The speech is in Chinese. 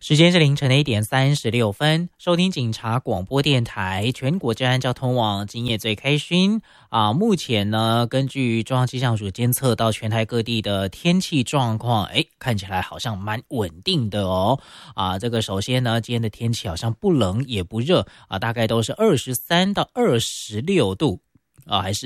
时间是凌晨的1:36，收听警察广播电台全国治安交通网，今夜最开心目前呢，根据中央气象署监测到全台各地的天气状况，看起来好像蛮稳定的哦。这个首先呢，今天的天气好像不冷也不热大概都是23到26度还是